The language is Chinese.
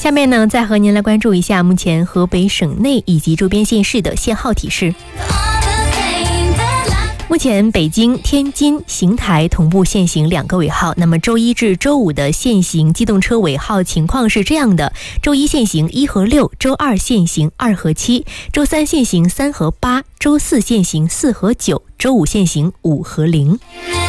下面呢，再和您来关注一下目前河北省内以及周边县市的限号提示。目前北京、天津、邢台同步限行2个尾号。那么周一至周五的限行机动车尾号情况是这样的：周一限行1和6，周二限行2和7，周三限行3和8，周四限行4和9，周五限行5和0。